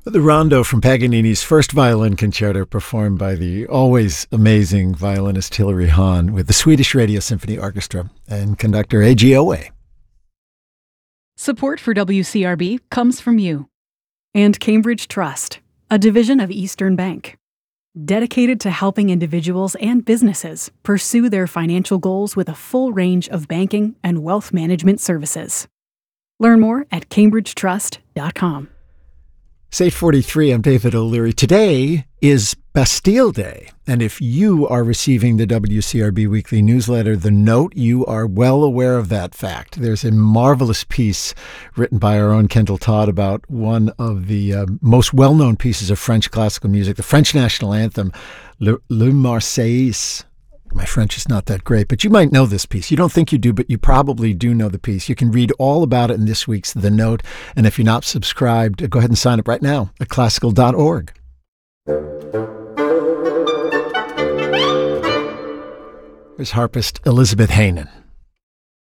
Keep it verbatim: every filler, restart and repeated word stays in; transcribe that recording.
The rondo from Paganini's first violin concerto, performed by the always amazing violinist Hilary Hahn with the Swedish Radio Symphony Orchestra and conductor Eiji Oe. Support for W C R B comes from you and Cambridge Trust, a division of Eastern Bank, dedicated to helping individuals and businesses pursue their financial goals with a full range of banking and wealth management services. Learn more at cambridge trust dot com. It's eight forty-three, I'm David O'Leary. Today is Bastille Day, and if you are receiving the W C R B Weekly Newsletter, The Note, you are well aware of that fact. There's a marvelous piece written by our own Kendall Todd about one of the uh, most well-known pieces of French classical music, the French national anthem, Le, Le Marseillaise. My French is not that great, but you might know this piece. You don't think you do, but you probably do know the piece. You can read all about it in this week's The Note. And if you're not subscribed, go ahead and sign up right now at classical dot org. Here's harpist Elizabeth Heynen.